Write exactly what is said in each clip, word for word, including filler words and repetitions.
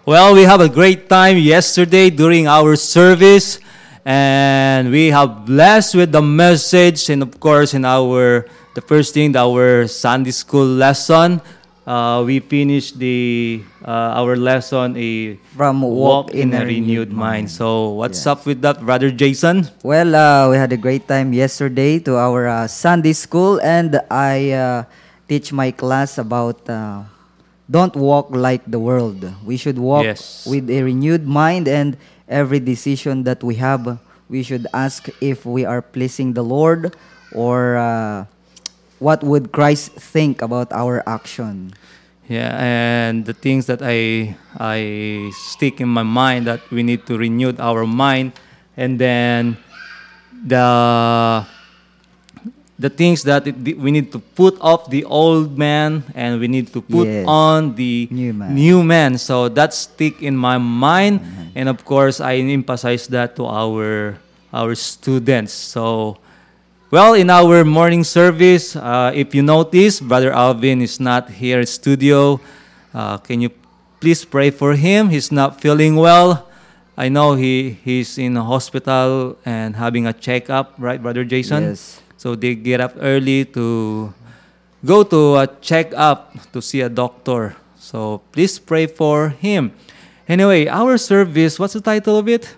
Well, we have a great time yesterday during our service, and we have blessed with the message, and of course, in our the first thing, our Sunday school lesson, uh, we finished the uh, our lesson a From walk in a renewed mind. So, what's Yes. up with that, Brother Jason? Well, uh, we had a great time yesterday to our uh, Sunday school, and I uh, teach my class about uh, don't walk like the world. We should walk Yes. with a renewed mind, and every decision that we have, we should ask if we are pleasing the Lord, or uh, what would Christ think about our action. Yeah, and the things that I I stick in my mind that we need to renew our mind, and then the the things that it, we need to put off the old man, and we need to put Yes. on the New man. new man. So that stick in my mind, and of course I emphasize that to our our students. So. Well, in our morning service, uh, if you notice, Brother Alvin is not here in studio. Uh, can you please pray for him? He's not feeling well. I know he, he's in a hospital and having a checkup, right, Brother Jason? Yes. So they get up early to go to a checkup to see a doctor. So please pray for him. Anyway, our service, what's the title of it?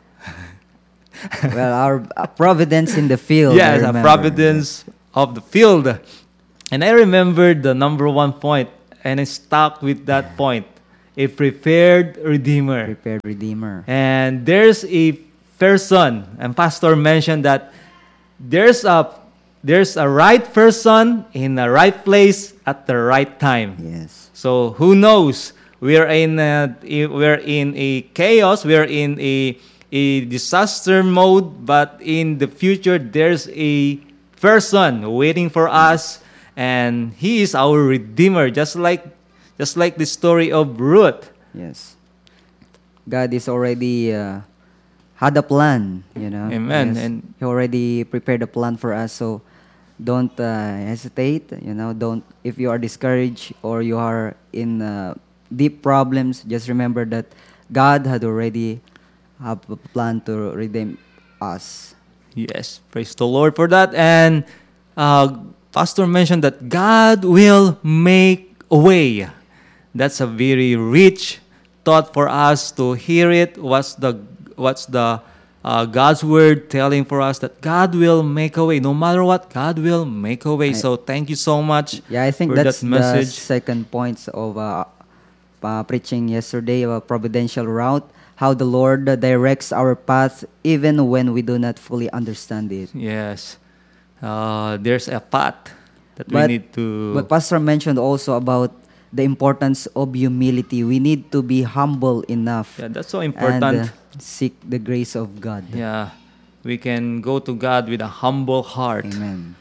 Well, our uh, providence in the field. I Yes, a remember. providence of the field. And I remembered the number one point, and I stuck with that point. A prepared Redeemer. Prepared Redeemer. And there's a person, and Pastor mentioned that there's a there's a right person in the right place at the right time. Yes. So who knows? We're in a, we're in a chaos. We're in a a disaster mode, but in the future there's a person waiting for us, and he is our Redeemer, just like just like the story of Ruth. Yes. God is already uh, had a plan, you know. Amen. Yes. And- He already prepared a plan for us, so don't uh, hesitate, you know. Don't if you are discouraged or you are in uh, deep problems, just remember that God had already have a plan to redeem us. Yes, praise the Lord for that. And uh, Pastor mentioned that God will make a way. That's a very rich thought for us to hear it. What's the what's the uh, God's word telling for us that God will make a way, no matter what. God will make a way. I- So thank you so much. Yeah, I think for that's that the message. second points of uh, uh, preaching yesterday about providential route, how the Lord directs our path even when we do not fully understand it. Yes, uh, there's a path that But- we need to. But Pastor mentioned also about the importance of humility. We need to be humble enough yeah, that's so and important. uh, seek the grace of God. Yeah, we can go to God with a humble heart. Amen.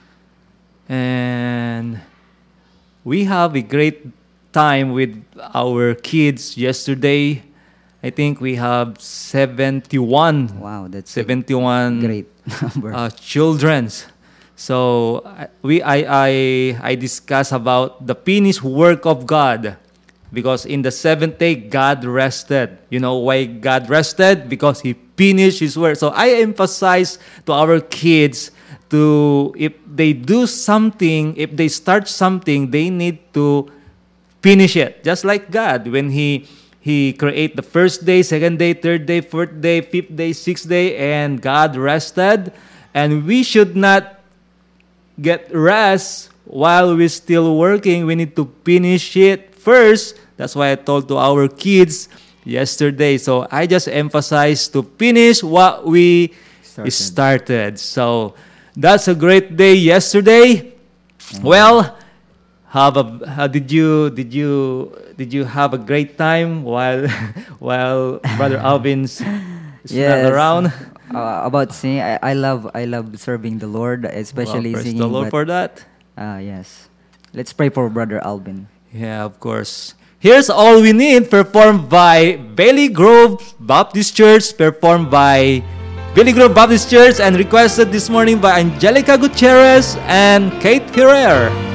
And we have a great time with our kids yesterday. I think we have seventy-one, Wow, that's a seventy-one great number. uh, children's. So I- we I, I I discuss about the finished work of God, because in the seventh day God rested. You know why God rested? Because He finished His work. So I emphasize to our kids to, if they do something, if they start something, they need to finish it. Just like God, when He He create the first day, second day, third day, fourth day, fifth day, sixth day, and God rested. And we should not get rest while we're still working. We need to finish it first. That's why I told to our kids yesterday. So I just emphasize to finish what we Started. started. So that's a great day yesterday. Well, have a how did you did you did you have a great time while while Brother Alvin's is not around? Uh, about singing, I, I love I love serving the Lord, especially Well, praise singing. the Lord but- for that. Ah, yes. Let's pray for Brother Alvin. Yeah, of course. Here's All We Need, performed by Bailey Grove Baptist Church, performed by Bailey Grove Baptist Church, and requested this morning by Angelica Gutierrez and Kate Ferrer.